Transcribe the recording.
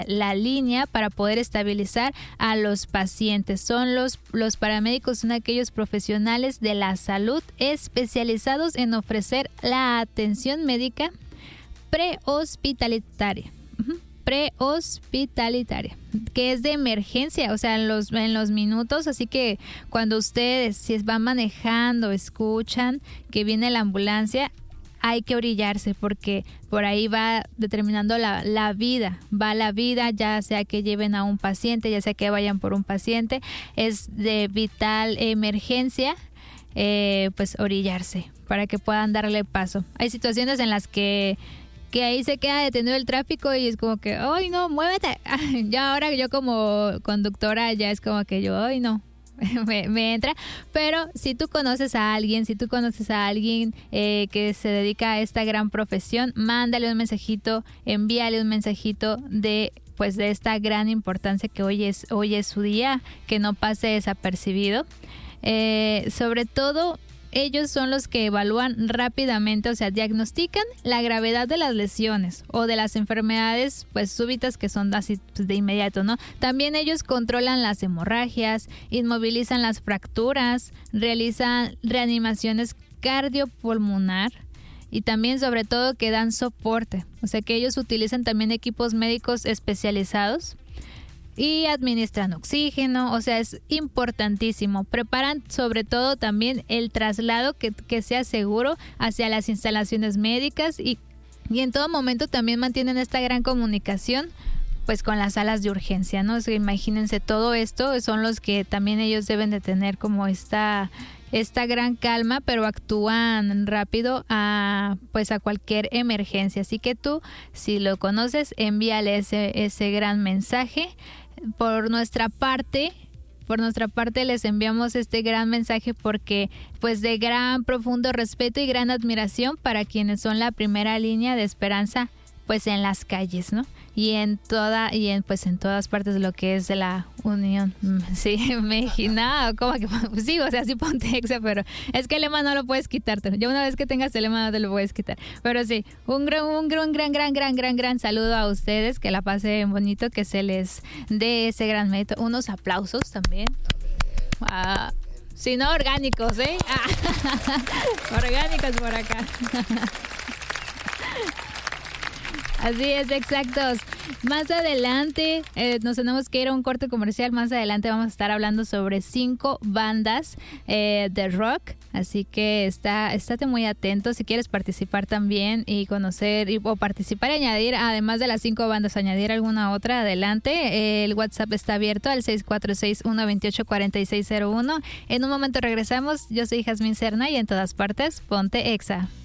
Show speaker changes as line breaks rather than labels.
la línea para poder estabilizar a los pacientes. Los paramédicos son aquellos profesionales de la salud especializados en ofrecer la atención médica prehospitalitaria. Prehospitalitaria, que es de emergencia, o sea, en los minutos, así que cuando ustedes, si van manejando, escuchan que viene la ambulancia, hay que orillarse porque por ahí va determinando la vida, ya sea que lleven a un paciente, ya sea que vayan por un paciente, es de vital emergencia, pues orillarse para que puedan darle paso. Hay situaciones en las que ahí se queda detenido el tráfico y es como que, ¡ay no, muévete! Ya ahora yo como conductora ya es como que yo, ¡ay no! me entra, pero si tú conoces a alguien que se dedica a esta gran profesión, mándale un mensajito, envíale un mensajito de esta gran importancia que hoy es su día, que no pase desapercibido. Sobre todo, ellos son los que evalúan rápidamente, o sea, diagnostican la gravedad de las lesiones o de las enfermedades súbitas que son así de inmediato, ¿no? También ellos controlan las hemorragias, inmovilizan las fracturas, realizan reanimaciones cardiopulmonar y también sobre todo que dan soporte, o sea que ellos utilizan también equipos médicos especializados y administran oxígeno, o sea, es importantísimo. Preparan sobre todo también el traslado que sea seguro hacia las instalaciones médicas y en todo momento también mantienen esta gran comunicación con las salas de urgencia, ¿no? O sea, imagínense todo esto, son los que también ellos deben de tener como esta gran calma, pero actúan rápido a cualquier emergencia. Así que tú, si lo conoces, envíale ese gran mensaje. Por nuestra parte les enviamos este gran mensaje porque de gran profundo respeto y gran admiración para quienes son la primera línea de esperanza en las calles, ¿no? Y en todas partes de lo que es de la Unión. Sí, México, no, como que sí, o sea, sí ponte Exa, pero es que el lema no lo puedes quitarte. Ya una vez que tengas el lema no te lo puedes quitar. Pero sí, un gran saludo a ustedes, que la pasen bonito, que se les dé ese gran mérito. Unos aplausos también. Si no, orgánicos, ¿eh? Orgánicos por acá. Así es, exactos. Más adelante nos tenemos que ir a un corte comercial. Más adelante vamos a estar hablando sobre 5 bandas de rock. Así que estate muy atento. Si quieres participar también y conocer o participar y añadir, además de las 5 bandas, añadir alguna otra, adelante. El WhatsApp está abierto al 646-128-4601. En un momento regresamos. Yo soy Jazmín Serna y en todas partes, ponte Exa.